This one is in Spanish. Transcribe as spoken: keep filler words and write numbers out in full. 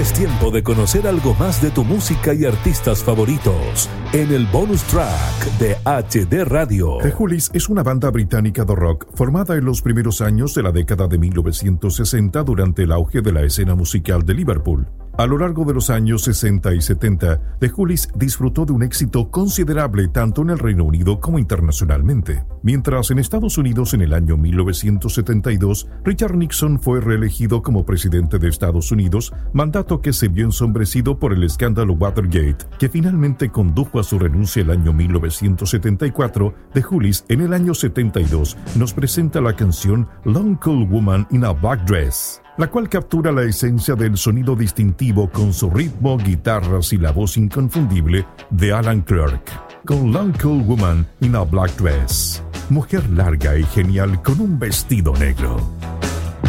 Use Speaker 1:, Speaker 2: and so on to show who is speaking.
Speaker 1: Es tiempo de conocer algo más de tu música y artistas favoritos en el bonus track de H D Radio.
Speaker 2: The Hollies es una banda británica de rock formada en los primeros años de la década de mil novecientos sesenta durante el auge de la escena musical de Liverpool. A lo largo de los años sesenta y setenta, The Hollies disfrutó de un éxito considerable tanto en el Reino Unido como internacionalmente. Mientras en Estados Unidos en el año mil novecientos setenta y dos, Richard Nixon fue reelegido como presidente de Estados Unidos, mandato que se vio ensombrecido por el escándalo Watergate, que finalmente condujo a su renuncia el año mil novecientos setenta y cuatro, The Hollies en el año setenta y dos nos presenta la canción Long Cold Woman in a Black Dress, la cual captura la esencia del sonido distintivo con su ritmo, guitarras y la voz inconfundible de Alan Clark. Con Long Cold Woman in a Black Dress, mujer larga y genial con un vestido negro.